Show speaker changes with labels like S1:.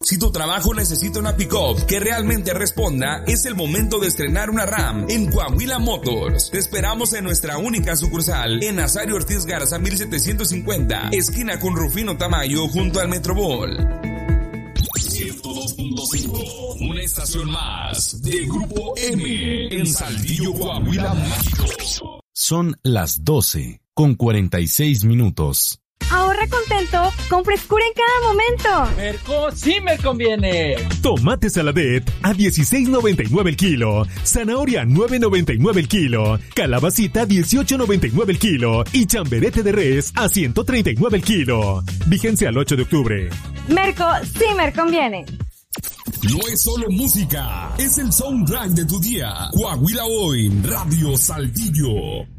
S1: Si tu trabajo necesita una pick-up que realmente responda, es el momento de estrenar una RAM en Coahuila Motors. Te esperamos en nuestra única sucursal en Nazario Ortiz Garza 1750, esquina con Rufino Tamayo junto al Metrobol. 102.5, una estación más de Grupo M en Saltillo, Coahuila, México.
S2: Son las 12:46 minutos.
S3: Ahorra contento con frescura en cada momento.
S4: Merco, sí me conviene.
S5: Tomate Saladet a $16.99 el kilo. Zanahoria 9.99 el kilo. Calabacita 18.99 el kilo. Y chamberete de res a $139 el kilo. Vigencia al 8 de octubre.
S3: Merco, sí me conviene.
S1: No es solo música, es el soundtrack de tu día. Coahuila Hoy, Radio Saltillo.